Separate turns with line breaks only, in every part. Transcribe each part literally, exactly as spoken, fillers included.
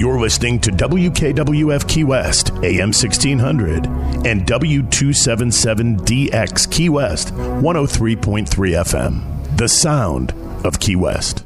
You're listening to W K W F Key West, A M sixteen hundred, and W two seventy-seven D X Key West, one oh three point three F M. The sound of Key West.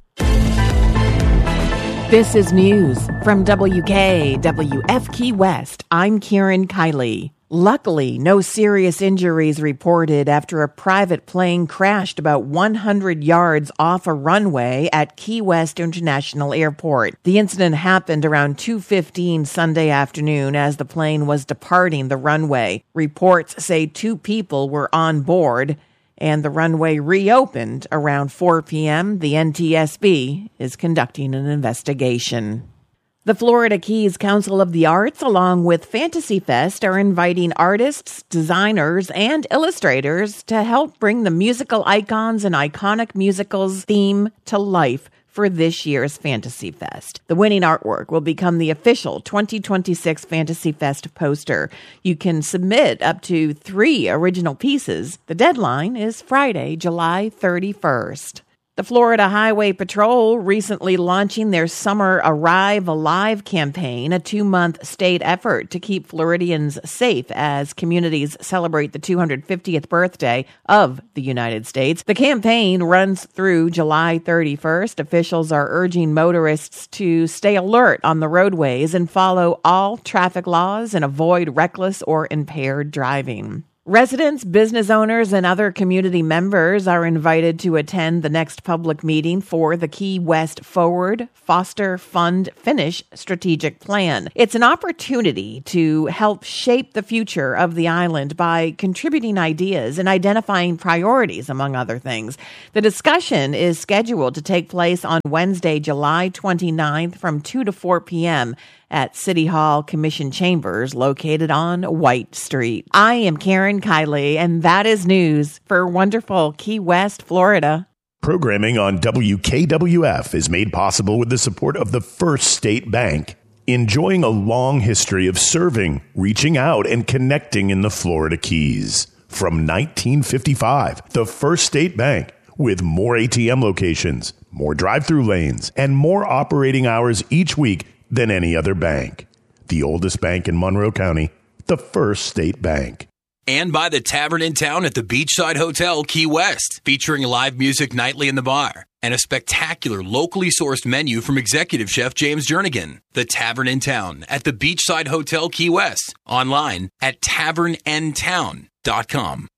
This is news from W K W F Key West. I'm Karen Kiley. Luckily, no serious injuries reported after a private plane crashed about one hundred yards off a runway at Key West International Airport. The incident happened around two fifteen Sunday afternoon as the plane was departing the runway. Reports say two people were on board, and the runway reopened around four p.m. The N T S B is conducting an investigation. The Florida Keys Council of the Arts, along with Fantasy Fest, are inviting artists, designers, and illustrators to help bring the musical icons and iconic musicals theme to life for this year's Fantasy Fest. The winning artwork will become the official twenty twenty-six Fantasy Fest poster. You can submit up to three original pieces. The deadline is Friday, July thirty-first. The Florida Highway Patrol recently launching their Summer Arrive Alive campaign, a two-month state effort to keep Floridians safe as communities celebrate the two hundred fiftieth birthday of the United States. The campaign runs through July thirty-first. Officials are urging motorists to stay alert on the roadways and follow all traffic laws and avoid reckless or impaired driving. Residents, business owners, and other community members are invited to attend the next public meeting for the Key West Forward, Foster, Fund, Finish strategic plan. It's an opportunity to help shape the future of the island by contributing ideas and identifying priorities, among other things. The discussion is scheduled to take place on Wednesday, July twenty-ninth from two to four p.m. at City Hall Commission Chambers located on White Street. I am Karen Kiley, and that is news for wonderful Key West, Florida.
Programming on W K W F is made possible with the support of the First State Bank, enjoying a long history of serving, reaching out, and connecting in the Florida Keys. From nineteen fifty-five, the First State Bank, with more A T M locations, more drive-through lanes, and more operating hours each week than any other bank. The oldest bank in Monroe County, the First State Bank.
And by the Tavern in Town at the Beachside Hotel, Key West, featuring live music nightly in the bar and a spectacular locally sourced menu from executive chef James Jernigan. The Tavern in Town at the Beachside Hotel, Key West. Online at tavern n town dot com.